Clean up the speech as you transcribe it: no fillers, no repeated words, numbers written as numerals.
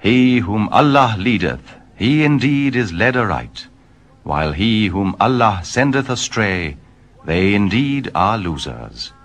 He whom Allah leadeth, he indeed is led aright, while he whom Allah sendeth astray, they indeed are losers.